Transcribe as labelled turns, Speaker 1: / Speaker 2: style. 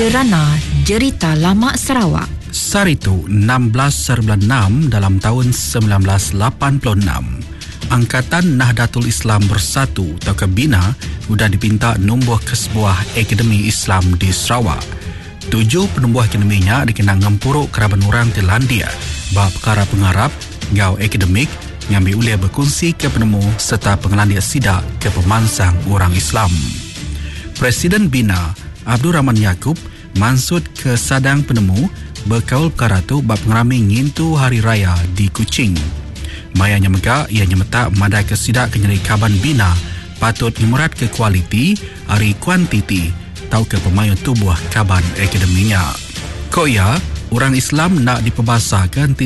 Speaker 1: Jerana Jerita Lama Sarawak.
Speaker 2: Saritu 16/6 dalam tahun 1986. Angkatan Nahdlatul Islam Bersatu atau Bina sudah dipinta numbuh ke sebuah akademi Islam di Sarawak. 7 penubuh akademinya dikenang ngempuruk keraban orang di Landia bab perkara pengarap, gau akademik, ngambil uliah berkongsi ke penemu serta pengelandia sidak ke pemansang orang Islam. Presiden Bina, Abdul Rahman Yaakob, mansut ke sadang penemu berkaul perkara tu bab pengerami ngintu hari raya di Kuching. Mayanya megak ia nyemetak madai ke sidak kenyeri kaban Bina patut imurat ke kualiti hari kuantiti tau ke pemayun tubuh kaban akademinya. Koya, orang Islam nak diperbasahkan